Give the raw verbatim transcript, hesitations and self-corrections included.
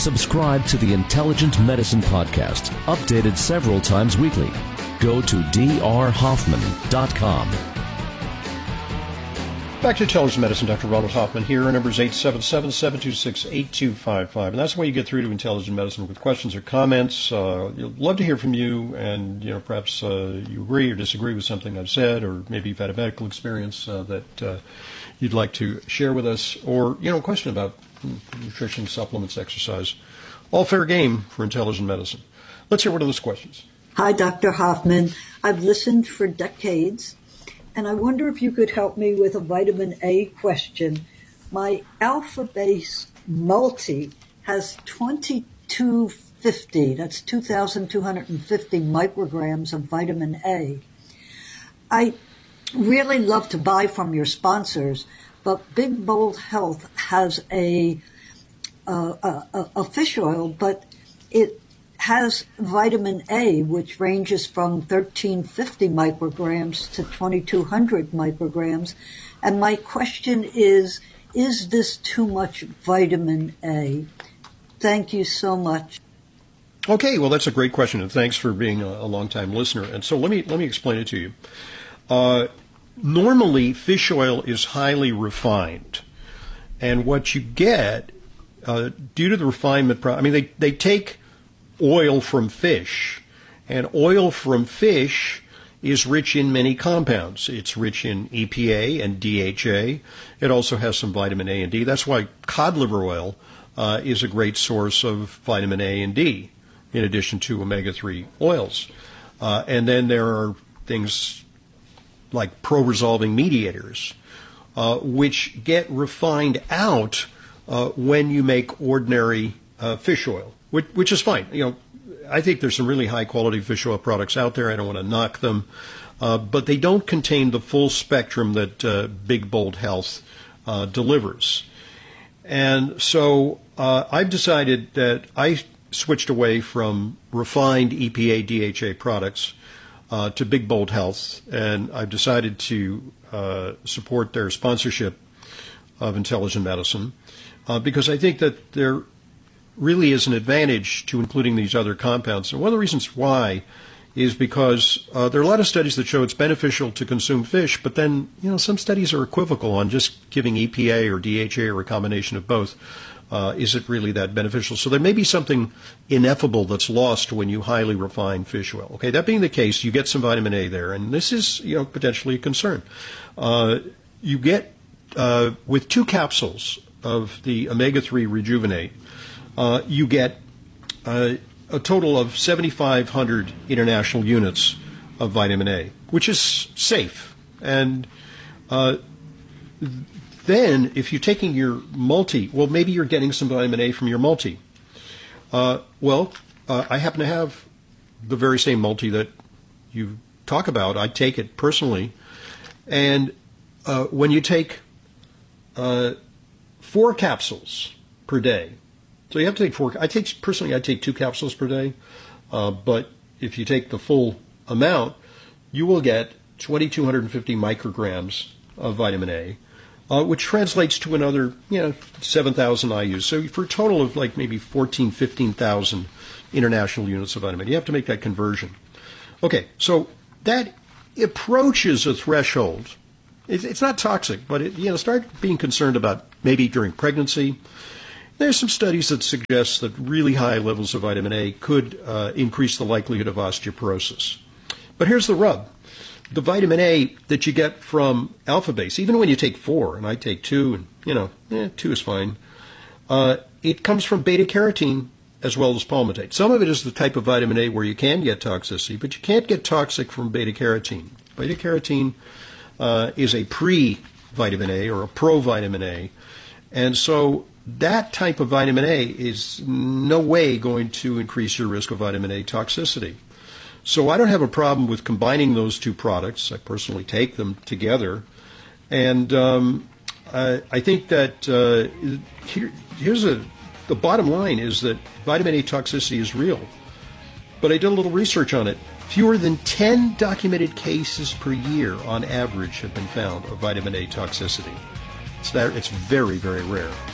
Subscribe to the Intelligent Medicine Podcast, updated several times weekly. Go to d r hoffman dot com. Back to Intelligent Medicine, Doctor Ronald Hoffman here. Our number is eight seven seven, seven two six, eight two five five. And that's the way you get through to Intelligent Medicine with questions or comments. Uh, you'd love to hear from you, and you know perhaps uh, you agree or disagree with something I've said, or maybe you've had a medical experience uh, that uh, you'd like to share with us, or you know a question about nutrition, supplements, exercise. All fair game for Intelligent Medicine. Let's hear one of those questions. Hi, Doctor Hoffman. I've listened for decades, and I wonder if you could help me with a vitamin A question. My Alpha Base Multi has twenty-two fifty, that's two thousand two hundred fifty micrograms of vitamin A. I really love to buy from your sponsors, but Big Bold Health has a, uh, a, a, a fish oil, but it has vitamin A, which ranges from thirteen fifty micrograms to twenty-two hundred micrograms. And my question is, is this too much vitamin A? Thank you so much. Okay, well, that's a great question, and thanks for being a, a long-time listener. And so let me let me explain it to you. Uh, normally, fish oil is highly refined, and what you get, uh, due to the refinement, pro- I mean, they, they take oil from fish, and oil from fish is rich in many compounds. It's rich in E P A and D H A. It also has some vitamin A and D. That's why cod liver oil uh, is a great source of vitamin A and D, in addition to omega three oils. Uh, and then there are things like pro-resolving mediators, uh, which get refined out uh, when you make ordinary uh, fish oil. Which, which is fine. You know, I think there's some really high-quality fish oil products out there. I don't want to knock them, uh, but they don't contain the full spectrum that uh, Big Bold Health uh, delivers. And so uh, I've decided that I switched away from refined E P A, D H A products uh, to Big Bold Health, and I've decided to uh, support their sponsorship of Intelligent Medicine uh, because I think that they're really is an advantage to including these other compounds. And one of the reasons why is because uh, there are a lot of studies that show it's beneficial to consume fish, but then, you know, some studies are equivocal on just giving E P A or D H A or a combination of both. Uh, is it really that beneficial? So there may be something ineffable that's lost when you highly refine fish oil. Okay, that being the case, you get some vitamin A there, and this is, you know, potentially a concern. Uh, you get, uh, with two capsules of the omega three Rejuvenate, Uh, you get uh, a total of seventy-five hundred international units of vitamin A, which is safe. And uh, then if you're taking your multi, well, maybe you're getting some vitamin A from your multi. Uh, well, uh, I happen to have the very same multi that you talk about. I take it personally. And uh, when you take uh, four capsules per day, so you have to take four. I take personally, I take two capsules per day, uh, but if you take the full amount, you will get two thousand two hundred fifty micrograms of vitamin A, uh, which translates to another, you know, seven thousand I U's. So for a total of like maybe fourteen, fifteen thousand international units of vitamin A. You have to make that conversion. Okay, so that approaches a threshold. It's, it's not toxic, but it, you know, start being concerned about maybe during pregnancy. There's some studies that suggest that really high levels of vitamin A could uh, increase the likelihood of osteoporosis. But here's the rub. The vitamin A that you get from Alpha Base, even when you take four, and I take two, and, you know, eh, two is fine, uh, it comes from beta-carotene as well as palmitate. Some of it is the type of vitamin A where you can get toxicity, but you can't get toxic from beta-carotene. Beta-carotene uh, is a pre-vitamin A or a pro-vitamin A, and so that type of vitamin A is no way going to increase your risk of vitamin A toxicity. So I don't have a problem with combining those two products. I personally take them together. And um, I, I think that uh, here, here's a, the bottom line is that vitamin A toxicity is real. But I did a little research on it. Fewer than ten documented cases per year on average have been found of vitamin A toxicity. It's, that, it's very, very rare.